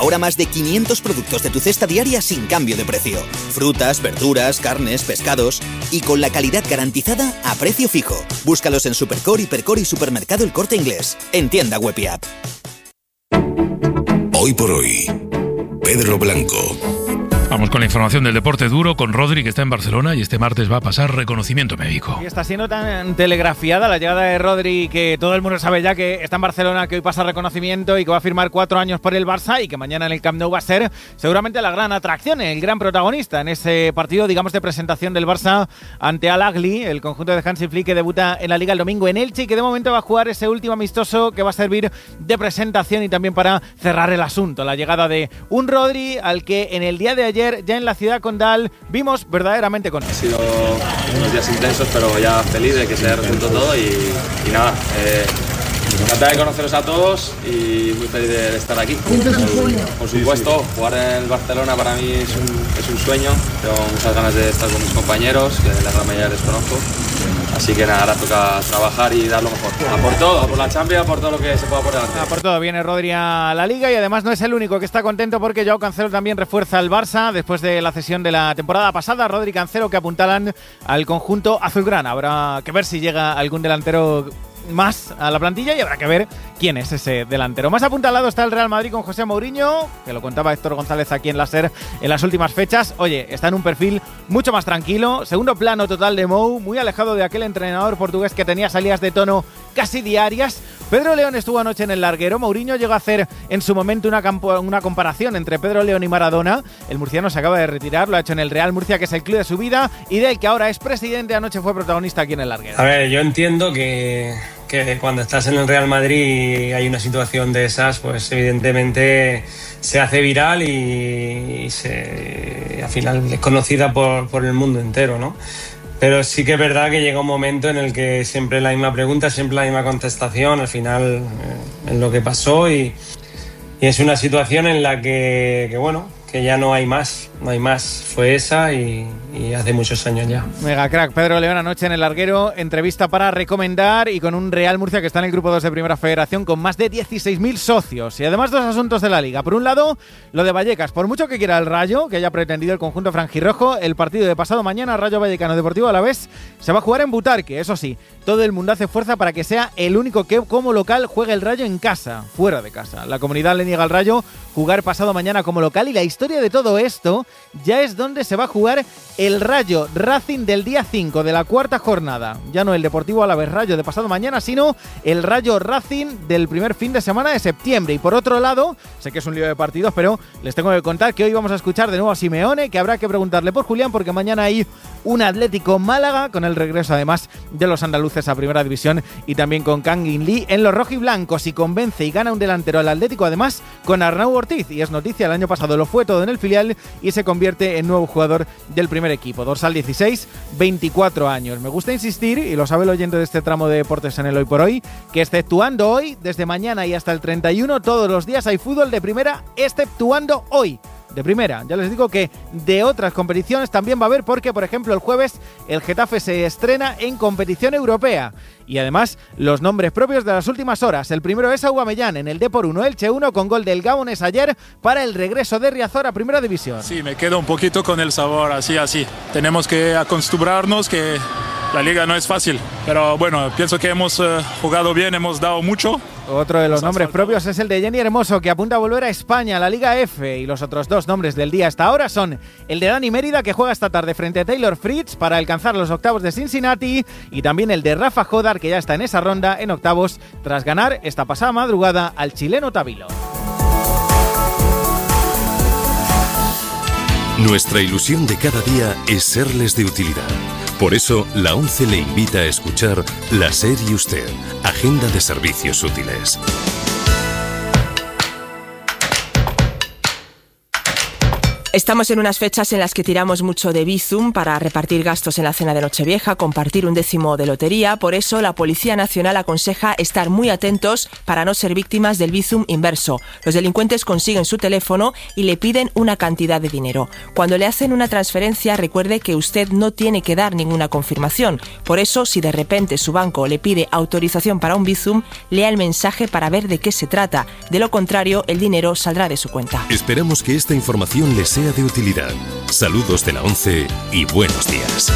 Ahora más de 500 productos de tu cesta diaria sin cambio de precio. Frutas, verduras, carnes, pescados y con la calidad garantizada a precio fijo. Búscalos en Supercore, Hipercore y Supermercado El Corte Inglés. En tienda web y app. Hoy por hoy, Pedro Blanco. Vamos con la información del deporte duro con Rodri, que está en Barcelona y este martes va a pasar reconocimiento médico. Y está siendo tan telegrafiada la llegada de Rodri que todo el mundo sabe ya que está en Barcelona, que hoy pasa reconocimiento y que va a firmar 4 años por el Barça y que mañana en el Camp Nou va a ser seguramente la gran atracción, el gran protagonista en ese partido, digamos, de presentación del Barça ante Al Ahly, el conjunto de Hansi Flick que debuta en la Liga el domingo en Elche y que de momento va a jugar ese último amistoso que va a servir de presentación y también para cerrar el asunto. La llegada de un Rodri al que en el día de ayer ya en la ciudad condal vimos verdaderamente con él. Ha sido unos días intensos, pero ya feliz de que se haya resuelto todo y nada, encantado de conoceros a todos y muy feliz de estar aquí. Por supuesto, jugar en el Barcelona para mí es un sueño, tengo muchas ganas de estar con mis compañeros, que la gran mayoría les conozco. Así que nada, ahora toca trabajar y dar lo mejor. A por todo, por la Champions, por todo lo que se pueda por delante. A por todo, viene Rodri a la Liga y además no es el único que está contento porque Joao Cancelo también refuerza al Barça después de la cesión de la temporada pasada. Rodri y Cancelo que apuntalan al conjunto azulgrana. Habrá que ver si llega algún delantero más a la plantilla y habrá que ver quién es ese delantero. Más apuntalado está el Real Madrid con José Mourinho, que lo contaba Héctor González aquí en la SER en las últimas fechas. Oye, está en un perfil mucho más tranquilo, segundo plano total de Mou, muy alejado de aquel entrenador portugués que tenía salidas de tono casi diarias. Pedro León estuvo anoche en el larguero. Mourinho llegó a hacer en su momento una comparación entre Pedro León y Maradona. El murciano se acaba de retirar, lo ha hecho en el Real Murcia, que es el club de su vida y del que ahora es presidente. Anoche fue protagonista aquí en el larguero. A ver, yo entiendo que cuando estás en el Real Madrid y hay una situación de esas, pues evidentemente se hace viral y al final es conocida por el mundo entero, ¿no? Pero sí que es verdad que llega un momento en el que siempre la misma pregunta, siempre la misma contestación, al final es lo que pasó y es una situación en la que bueno, que ya no hay más, fue esa y hace muchos años ya. Mega crack, Pedro León anoche en el larguero, entrevista para recomendar y con un Real Murcia que está en el grupo 2 de Primera Federación con más de 16.000 socios. Y además dos asuntos de la Liga. Por un lado, lo de Vallecas. Por mucho que quiera el Rayo, que haya pretendido el conjunto franjirrojo, el partido de pasado mañana, Rayo Vallecano Deportivo Alavés, se va a jugar en Butarque. Eso sí, todo el mundo hace fuerza para que sea el único que como local juegue el Rayo en casa, fuera de casa. La comunidad le niega al Rayo jugar pasado mañana como local y la historia de todo esto ya es donde se va a jugar el Rayo Racing del día 5 de la cuarta jornada. Ya no el Deportivo Alavés Rayo de pasado mañana, sino el Rayo Racing del primer fin de semana de septiembre. Y por otro lado, sé que es un lío de partidos, pero les tengo que contar que hoy vamos a escuchar de nuevo a Simeone, que habrá que preguntarle por Julián, porque mañana hay un Atlético Málaga, con el regreso además de los andaluces a Primera División y también con Kang In Lee en los rojiblancos. Y convence y gana un delantero al Atlético, además con Arnau Ortiz, y es noticia, el año pasado lo fue todo en el filial y se convierte en nuevo jugador del primer equipo. Dorsal 16, 24 años. Me gusta insistir, y lo sabe el oyente de este tramo de deportes en el Hoy por Hoy, que exceptuando hoy, desde mañana y hasta el 31, todos los días hay fútbol de primera, exceptuando hoy. De primera, ya les digo que de otras competiciones también va a haber, porque por ejemplo el jueves el Getafe se estrena en competición europea y además los nombres propios de las últimas horas. El primero es Aubameyang en el Depor 1, Elche 1, con gol del Gabones ayer para el regreso de Riazor a Primera División. Sí, me quedo un poquito con el sabor así. Tenemos que acostumbrarnos que la liga no es fácil, pero bueno, pienso que hemos jugado bien, hemos dado mucho. Otro de los nombres propios es el de Jenny Hermoso, que apunta a volver a España, a la Liga F, y los otros dos nombres del día hasta ahora son el de Dani Mérida, que juega esta tarde frente a Taylor Fritz para alcanzar los octavos de Cincinnati, y también el de Rafa Jodar, que ya está en esa ronda en octavos tras ganar esta pasada madrugada al chileno Tavilo. Nuestra ilusión de cada día es serles de utilidad. Por eso, la ONCE le invita a escuchar La SER y Usted, Agenda de Servicios Útiles. Estamos en unas fechas en las que tiramos mucho de Bizum para repartir gastos en la cena de Nochevieja, compartir un décimo de lotería. Por eso, la Policía Nacional aconseja estar muy atentos para no ser víctimas del Bizum inverso. Los delincuentes consiguen su teléfono y le piden una cantidad de dinero. Cuando le hacen una transferencia, recuerde que usted no tiene que dar ninguna confirmación. Por eso, si de repente su banco le pide autorización para un Bizum, lea el mensaje para ver de qué se trata. De lo contrario, el dinero saldrá de su cuenta. Esperamos que esta información les sea de utilidad. Saludos de la 11 y buenos días.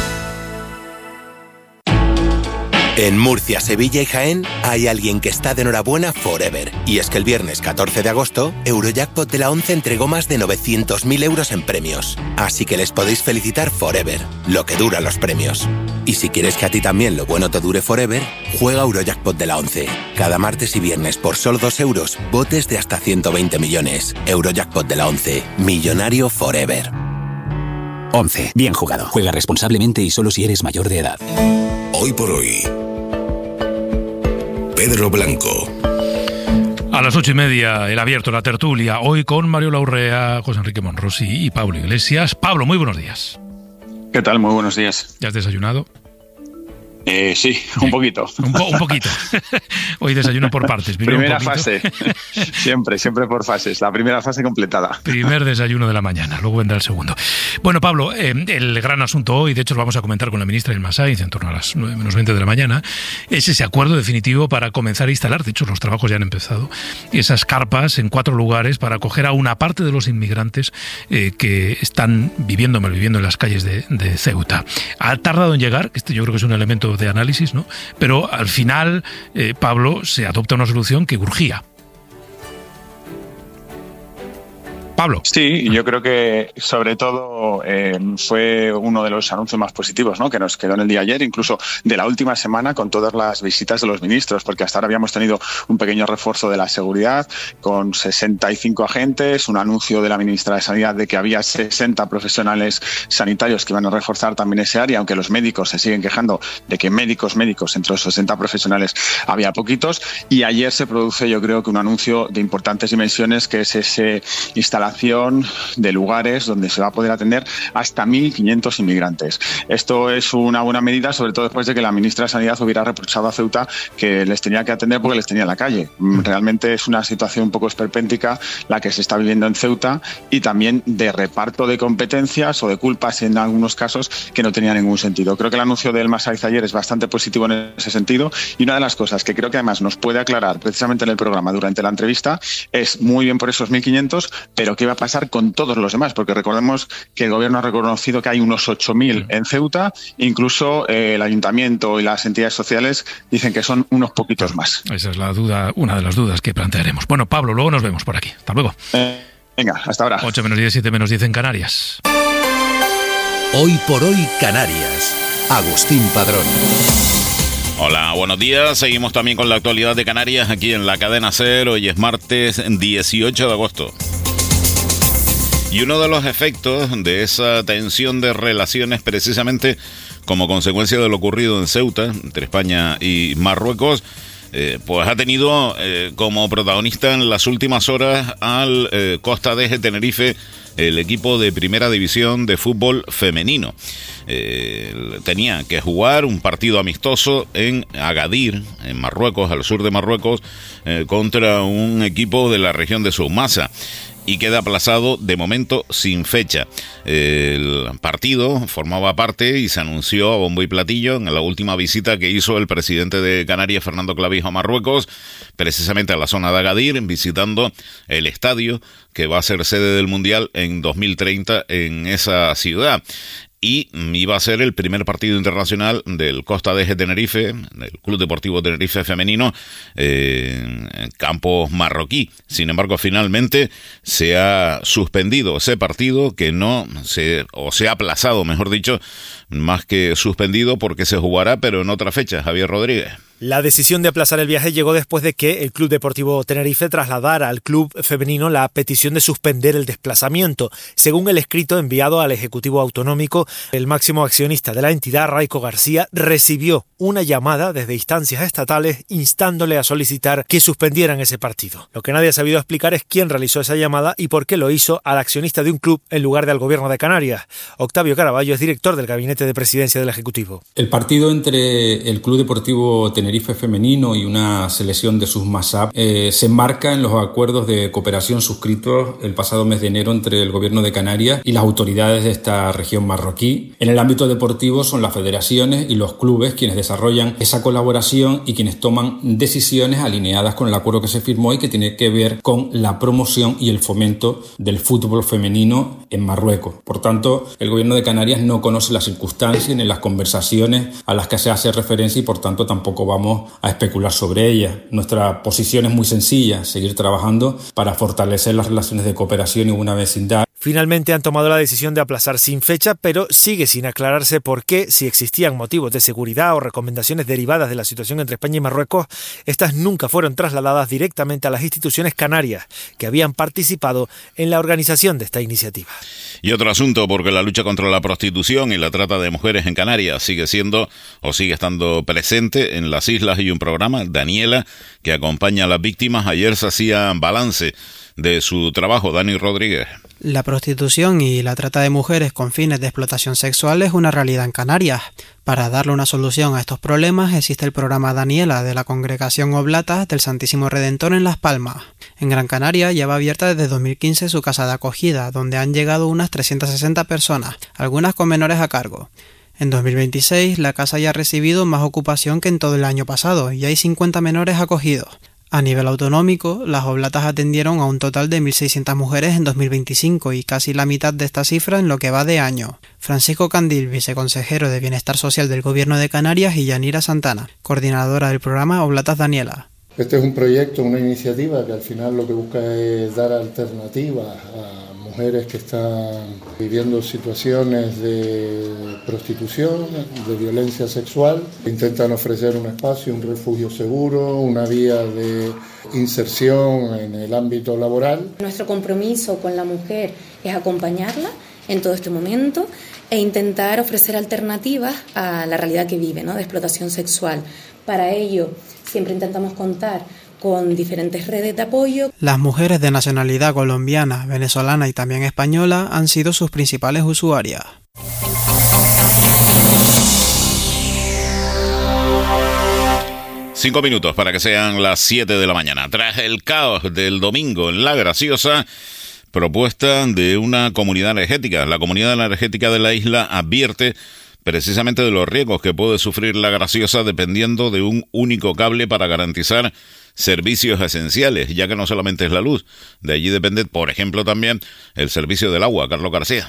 En Murcia, Sevilla y Jaén hay alguien que está de enhorabuena forever. Y es que el viernes 14 de agosto, Eurojackpot de la 11 entregó más de 900.000 euros en premios. Así que les podéis felicitar forever, lo que duran los premios. Y si quieres que a ti también lo bueno te dure forever, juega Eurojackpot de la 11. Cada martes y viernes por solo 2 euros, botes de hasta 120 millones. Eurojackpot de la 11. Millonario forever. 11. Bien jugado. Juega responsablemente y solo si eres mayor de edad. Hoy por hoy, Pedro Blanco. A las 8:30, el abierto, la tertulia, hoy con Mario Laurrea, José Enrique Monrosi y Pablo Iglesias. Pablo, muy buenos días. ¿Qué tal? Muy buenos días. ¿Ya has desayunado? Sí, un poquito. Un poquito. Hoy desayuno por partes. Primera fase. siempre por fases. La primera fase completada. Primer desayuno de la mañana, luego vendrá el segundo. Bueno, Pablo, el gran asunto hoy, de hecho lo vamos a comentar con la ministra Ilma Sainz en torno a las 9:20 de la mañana, es ese acuerdo definitivo para comenzar a instalar, de hecho los trabajos ya han empezado, esas carpas en 4 lugares para acoger a una parte de los inmigrantes que están malviviendo en las calles de Ceuta. Ha tardado en llegar, esto yo creo que es un elemento de análisis, ¿no? Pero al final, Pablo, se adopta una solución que urgía. Pablo. Sí, yo creo que sobre todo fue uno de los anuncios más positivos, ¿no?, que nos quedó en el día de ayer, incluso de la última semana, con todas las visitas de los ministros, porque hasta ahora habíamos tenido un pequeño refuerzo de la seguridad con 65 agentes, un anuncio de la ministra de Sanidad de que había 60 profesionales sanitarios que iban a reforzar también ese área, aunque los médicos se siguen quejando de que médicos entre los 60 profesionales había poquitos. Y ayer se produce, yo creo que un anuncio de importantes dimensiones, que es ese instalación de lugares donde se va a poder atender hasta 1.500 inmigrantes. Esto es una buena medida, sobre todo después de que la ministra de Sanidad hubiera reprochado a Ceuta que les tenía que atender porque les tenía en la calle. Realmente es una situación un poco esperpéntica la que se está viviendo en Ceuta, y también de reparto de competencias o de culpas en algunos casos que no tenía ningún sentido. Creo que el anuncio de Ilma Sainz ayer es bastante positivo en ese sentido, y una de las cosas que creo que además nos puede aclarar precisamente en el programa durante la entrevista es muy bien por esos 1.500, pero qué va a pasar con todos los demás, porque recordemos que el gobierno ha reconocido que hay unos 8.000 en Ceuta, incluso el ayuntamiento y las entidades sociales dicen que son unos poquitos más. Esa es la duda, una de las dudas que plantearemos. Bueno, Pablo, luego nos vemos por aquí. Hasta luego. Venga, hasta ahora. 8:10, 7:10 en Canarias. Hoy por hoy, Canarias. Agustín Padrón. Hola, buenos días. Seguimos también con la actualidad de Canarias aquí en la cadena SER. Hoy es martes 18 de agosto. Y uno de los efectos de esa tensión de relaciones, precisamente como consecuencia de lo ocurrido en Ceuta, entre España y Marruecos, pues ha tenido como protagonista en las últimas horas al Costa de Tenerife, el equipo de primera división de fútbol femenino. Tenía que jugar un partido amistoso en Agadir, en Marruecos, al sur de Marruecos, contra un equipo de la región de Soumassa, y queda aplazado de momento sin fecha. El partido formaba parte y se anunció a bombo y platillo en la última visita que hizo el presidente de Canarias, Fernando Clavijo, a Marruecos, precisamente a la zona de Agadir, visitando el estadio que va a ser sede del Mundial en 2030 en esa ciudad. Y iba a ser el primer partido internacional del Costa de Tenerife, del Club Deportivo Tenerife Femenino, en campos marroquí. Sin embargo, finalmente se ha suspendido ese partido, se ha aplazado, mejor dicho, más que suspendido, porque se jugará, pero en otra fecha. Javier Rodríguez. La decisión de aplazar el viaje llegó después de que el Club Deportivo Tenerife trasladara al club femenino la petición de suspender el desplazamiento. Según el escrito enviado al Ejecutivo Autonómico, el máximo accionista de la entidad, Raico García, recibió una llamada desde instancias estatales instándole a solicitar que suspendieran ese partido. Lo que nadie ha sabido explicar es quién realizó esa llamada y por qué lo hizo al accionista de un club en lugar del Gobierno de Canarias. Octavio Caraballo es director del Gabinete de Presidencia del Ejecutivo. El partido entre el Club Deportivo Tenerife femenino y una selección de sus MASAP se enmarca en los acuerdos de cooperación suscritos el pasado mes de enero entre el Gobierno de Canarias y las autoridades de esta región marroquí. En el ámbito deportivo son las federaciones y los clubes quienes desarrollan esa colaboración y quienes toman decisiones alineadas con el acuerdo que se firmó y que tiene que ver con la promoción y el fomento del fútbol femenino en Marruecos. Por tanto, el Gobierno de Canarias no conoce las circunstancias ni las conversaciones a las que se hace referencia y por tanto tampoco vamos a especular sobre ellas. Nuestra posición es muy sencilla, seguir trabajando para fortalecer las relaciones de cooperación y buena vecindad. Finalmente han tomado la decisión de aplazar sin fecha, pero sigue sin aclararse por qué, si existían motivos de seguridad o recomendaciones derivadas de la situación entre España y Marruecos, estas nunca fueron trasladadas directamente a las instituciones canarias que habían participado en la organización de esta iniciativa. Y otro asunto, porque la lucha contra la prostitución y la trata de mujeres en Canarias sigue estando presente en las islas. Y un programa, Daniela, que acompaña a las víctimas. Ayer se hacía balance de su trabajo. Dani Rodríguez. La prostitución y la trata de mujeres con fines de explotación sexual es una realidad en Canarias. Para darle una solución a estos problemas existe el programa Daniela de la Congregación Oblatas del Santísimo Redentor en Las Palmas. En Gran Canaria lleva abierta desde 2015 su casa de acogida, donde han llegado unas 360 personas, algunas con menores a cargo. En 2026 la casa ya ha recibido más ocupación que en todo el año pasado y hay 50 menores acogidos. A nivel autonómico, las Oblatas atendieron a un total de 1.600 mujeres en 2025 y casi la mitad de esta cifra en lo que va de año. Francisco Candil, viceconsejero de Bienestar Social del Gobierno de Canarias, y Yanira Santana, coordinadora del programa Oblatas Daniela. Este es un proyecto, una iniciativa que al final lo que busca es dar alternativas a mujeres que están viviendo situaciones de prostitución, de violencia sexual. Intentan ofrecer un espacio, un refugio seguro, una vía de inserción en el ámbito laboral. Nuestro compromiso con la mujer es acompañarla en todo este momento e intentar ofrecer alternativas a la realidad que vive, ¿no?, de explotación sexual. Para ello, siempre intentamos contar con diferentes redes de apoyo. Las mujeres de nacionalidad colombiana, venezolana y también española han sido sus principales usuarias. Cinco minutos para que sean las 7 de la mañana. Tras el caos del domingo en La Graciosa, propuesta de una comunidad energética. La comunidad energética de la isla advierte precisamente de los riesgos que puede sufrir La Graciosa dependiendo de un único cable para garantizar servicios esenciales, ya que no solamente es la luz. De allí depende, por ejemplo, también el servicio del agua. Carlos García.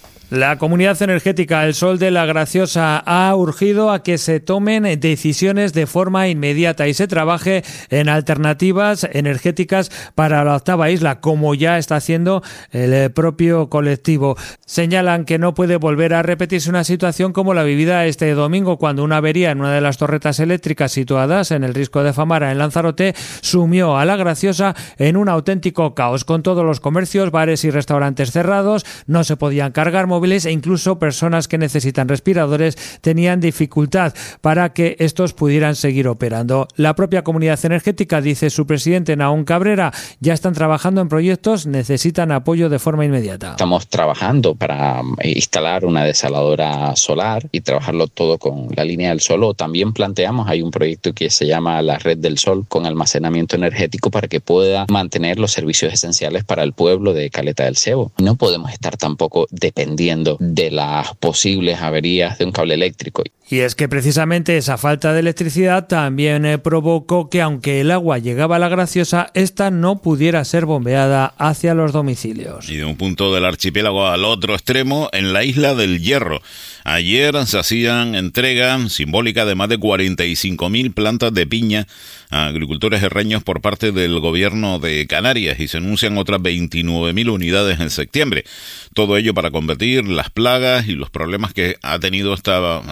La Comunidad Energética El Sol de La Graciosa ha urgido a que se tomen decisiones de forma inmediata y se trabaje en alternativas energéticas para la octava isla, como ya está haciendo el propio colectivo. Señalan que no puede volver a repetirse una situación como la vivida este domingo, cuando una avería en una de las torretas eléctricas situadas en el Risco de Famara, en Lanzarote, sumió a La Graciosa en un auténtico caos, con todos los comercios, bares y restaurantes cerrados. No se podían cargar móviles e incluso personas que necesitan respiradores tenían dificultad para que estos pudieran seguir operando. La propia comunidad energética, dice su presidente Naún Cabrera, ya están trabajando en proyectos, necesitan apoyo de forma inmediata. Estamos trabajando para instalar una desaladora solar y trabajarlo todo con la línea del sol. O también planteamos, hay un proyecto que se llama la Red del Sol con almacenamiento energético para que pueda mantener los servicios esenciales para el pueblo de Caleta del Cebo. No podemos estar tampoco dependiendo de las posibles averías de un cable eléctrico. Y es que precisamente esa falta de electricidad también provocó que, aunque el agua llegaba a La Graciosa, esta no pudiera ser bombeada hacia los domicilios. Y de un punto del archipiélago al otro extremo, en la isla del Hierro. Ayer se hacían entrega simbólica de más de 45.000 plantas de piña a agricultores herreños por parte del gobierno de Canarias y se anuncian otras 29.000 unidades en septiembre. Todo ello para combatir las plagas y los problemas que ha tenido esta producción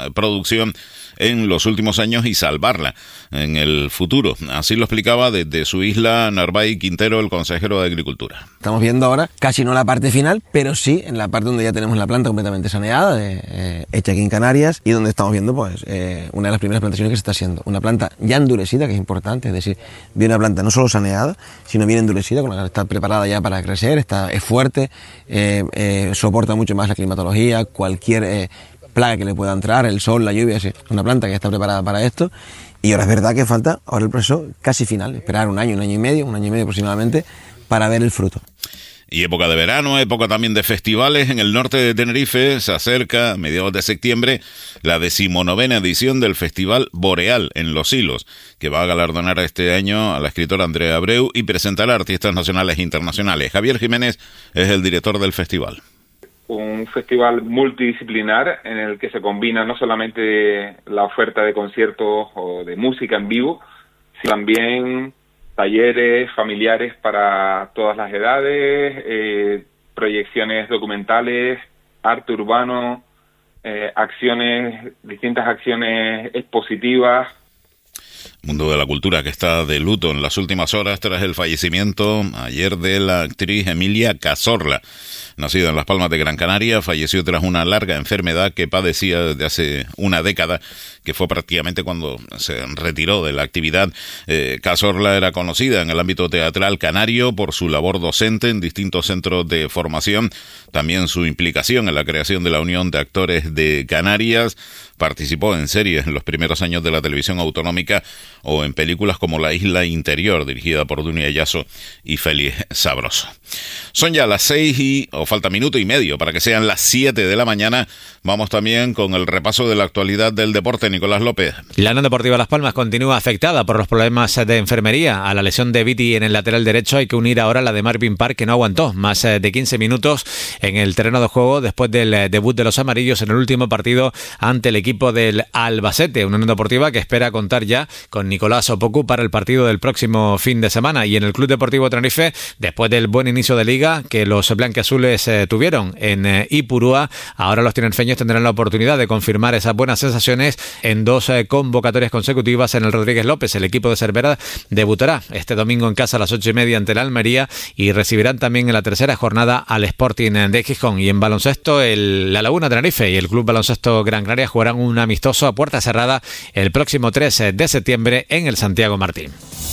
producción en los últimos años y salvarla en el futuro. Así lo explicaba desde su isla Narváez Quintero, el consejero de Agricultura. Estamos viendo ahora casi no la parte final, pero sí en la parte donde ya tenemos la planta completamente saneada, hecha aquí en Canarias, y donde estamos viendo pues una de las primeras plantaciones que se está haciendo. Una planta ya endurecida, que es importante, es decir, viene una planta no solo saneada, sino bien endurecida, con la que está preparada ya para crecer, es fuerte, soporta mucho más la climatología, cualquier plaga que le pueda entrar, el sol, la lluvia, sí. Una planta que ya está preparada para esto. Y ahora es verdad que falta ahora el proceso casi final, esperar un año y medio aproximadamente para ver el fruto. Y época de verano, época también de festivales. En el norte de Tenerife se acerca, a mediados de septiembre, la 19ª edición del Festival Boreal en Los Silos, que va a galardonar este año a la escritora Andrea Abreu y presentar a artistas nacionales e internacionales. Javier Jiménez es el director del festival. Un festival multidisciplinar en el que se combina no solamente la oferta de conciertos o de música en vivo, sino también talleres familiares para todas las edades, proyecciones documentales, arte urbano, distintas acciones expositivas. Mundo de la cultura que está de luto en las últimas horas tras el fallecimiento ayer de la actriz Emilia Cazorla. Nacida en Las Palmas de Gran Canaria, falleció tras una larga enfermedad que padecía desde hace una década, que fue prácticamente cuando se retiró de la actividad. Cazorla era conocida en el ámbito teatral canario por su labor docente en distintos centros de formación, también su implicación en la creación de la Unión de Actores de Canarias. Participó en series en los primeros años de la televisión autonómica o en películas como La Isla Interior, dirigida por Dunia Yasso y Félix Sabroso. Son ya las 6 falta minuto y medio para que sean las 7 de la mañana. Vamos también con el repaso de la actualidad del deporte. Nicolás López. La Unión Deportiva Las Palmas continúa afectada por los problemas de enfermería. A la lesión de Viti en el lateral derecho hay que unir ahora la de Marvin Park, que no aguantó más de 15 minutos en el terreno de juego después del debut de los amarillos en el último partido ante el equipo del Albacete. Una Unión Deportiva que espera contar ya con Nicolás Opoku para el partido del próximo fin de semana. Y en el Club Deportivo Tenerife, después del buen inicio de liga que los blanquiazules tuvieron en Ipurúa, ahora los tinerfeños tendrán la oportunidad de confirmar esas buenas sensaciones en 2 convocatorias consecutivas en el Rodríguez López. El equipo de Cervera debutará este domingo en casa a las 8:30 ante la Almería y recibirán también en la tercera jornada al Sporting de Gijón. Y en baloncesto, la Laguna Tenerife y el Club Baloncesto Gran Canaria jugarán un amistoso a puerta cerrada el próximo 3 de septiembre en el Santiago Martín.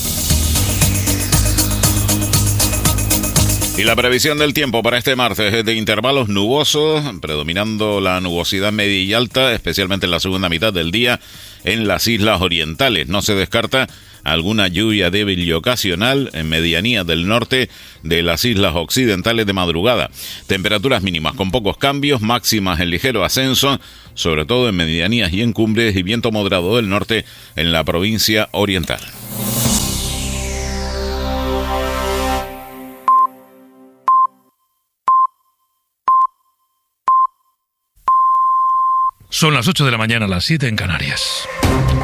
Y la previsión del tiempo para este martes es de intervalos nubosos, predominando la nubosidad media y alta, especialmente en la segunda mitad del día en las islas orientales. No se descarta alguna lluvia débil y ocasional en medianías del norte de las islas occidentales de madrugada. Temperaturas mínimas con pocos cambios, máximas en ligero ascenso, sobre todo en medianías y en cumbres, y viento moderado del norte en la provincia oriental. Son las 8 de la mañana, las 7 en Canarias.